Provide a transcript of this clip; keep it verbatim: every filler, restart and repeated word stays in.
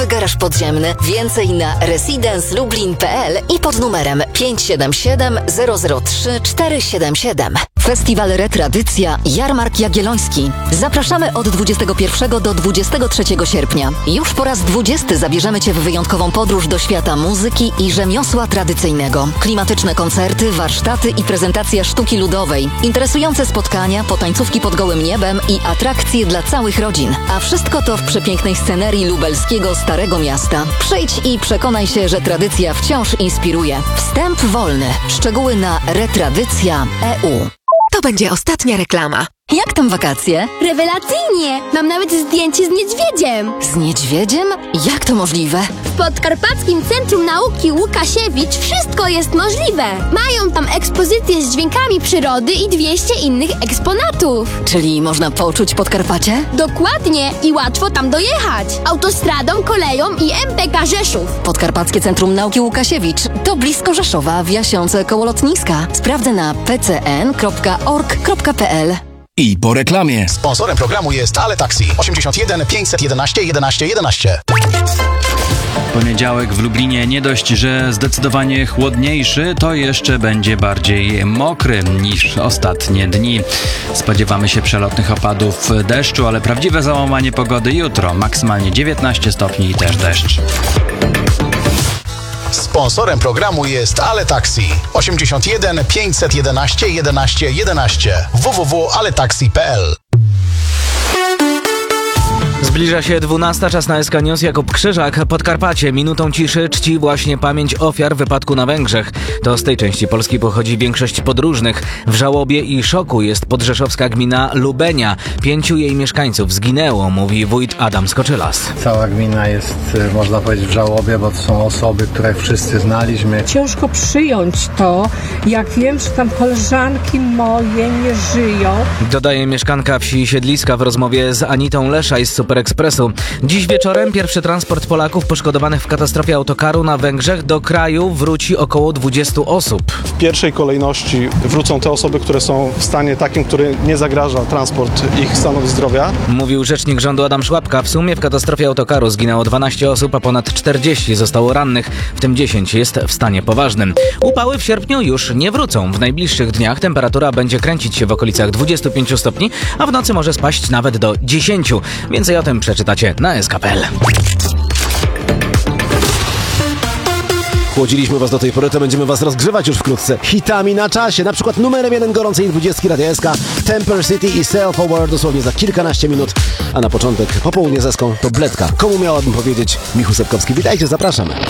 Garaż podziemny. Więcej na residence lublin kropka p l i pod numerem pięć siedem siedem zero zero trzy cztery siedem siedem. Festiwal Retradycja Jarmark Jagielloński. Zapraszamy od dwudziestego pierwszego do dwudziestego trzeciego sierpnia. Już po raz dwudziesty zabierzemy Cię w wyjątkową podróż do świata muzyki i rzemiosła tradycyjnego. Klimatyczne koncerty, warsztaty i prezentacja sztuki ludowej. Interesujące spotkania, potańcówki pod gołym niebem i atrakcje dla całych rodzin. A wszystko to w przepięknej scenerii lubelskiego Starego Miasta. Przyjdź i przekonaj się, że tradycja wciąż inspiruje. Wstęp wolny. Szczegóły na retradycja kropka e u. To będzie ostatnia reklama. Jak tam wakacje? Rewelacyjnie! Mam nawet zdjęcie z niedźwiedziem. Z niedźwiedziem? Jak to możliwe? W Podkarpackim Centrum Nauki Łukasiewicz wszystko jest możliwe. Mają tam ekspozycję z dźwiękami przyrody i dwieście innych eksponatów. Czyli można poczuć Podkarpacie? Dokładnie i łatwo tam dojechać. Autostradą, koleją i M P K Rzeszów. Podkarpackie Centrum Nauki Łukasiewicz to blisko Rzeszowa, w Jasiące koło lotniska. Sprawdzę na p c n kropka org kropka p l. I po reklamie. Sponsorem programu jest Ale Taxi. osiemdziesiąt jeden pięćset jedenaście jedenaście jedenaście. Poniedziałek w Lublinie nie dość, że zdecydowanie chłodniejszy, to jeszcze będzie bardziej mokry niż ostatnie dni. Spodziewamy się przelotnych opadów deszczu, ale prawdziwe załamanie pogody jutro. Maksymalnie dziewiętnaście stopni i też deszcz. Sponsorem programu jest Ale Taxi. osiemdziesiąt jeden pięćset jedenaście jedenaście jedenaście. w w w kropka ale taxi kropka p l. Zbliża się dwunasta, czas na S K News. Jakub Krzyżak. Podkarpacie minutą ciszy czci właśnie pamięć ofiar wypadku na Węgrzech. To z tej części Polski pochodzi większość podróżnych. W żałobie i szoku jest podrzeszowska gmina Lubenia. Pięciu jej mieszkańców zginęło, mówi wójt Adam Skoczylas. Cała gmina jest, można powiedzieć, w żałobie, bo to są osoby, które wszyscy znaliśmy. Ciężko przyjąć to, jak wiem, że tam koleżanki moje nie żyją. Dodaje mieszkanka wsi Siedliska w rozmowie z Anitą Leszaj z Super Ekspresu. Dziś wieczorem pierwszy transport Polaków poszkodowanych w katastrofie autokaru na Węgrzech do kraju wróci około dwudziestu osób. W pierwszej kolejności wrócą te osoby, które są w stanie takim, który nie zagraża transport ich stanowi zdrowia. Mówił rzecznik rządu Adam Szłapka. W sumie w katastrofie autokaru zginęło dwanaście osób, a ponad czterdzieści zostało rannych, w tym dziesięć jest w stanie poważnym. Upały w sierpniu już nie wrócą. W najbliższych dniach temperatura będzie kręcić się w okolicach dwudziestu pięciu stopni, a w nocy może spaść nawet do dziesięciu. Więcej o tym przeczytacie na s k kropka p l. Chłodziliśmy was do tej pory, to będziemy was rozgrzewać już wkrótce hitami na czasie. Na przykład numerem jeden gorącej dwudziestki Radia S K, Temper City i Self Aware dosłownie za kilkanaście minut. A na początek popołudnie z Eską to Bledka. Komu miałabym powiedzieć? Michu Sepkowski. Witajcie, zapraszamy.